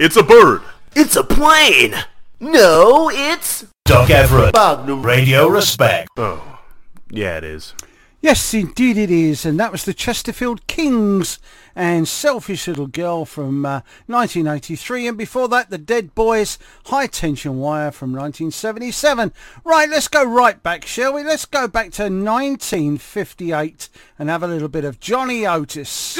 It's a bird. It's a plane. No, it's... Doc Everett. Magnum Radio Respect. Oh, yeah, it is. Yes, indeed it is. And that was the Chesterfield Kings and Selfish Little Girl from 1983. And before that, the Dead Boys, High Tension Wire from 1977. Right, let's go right back, shall we? Let's go back to 1958 and have a little bit of Johnny Otis.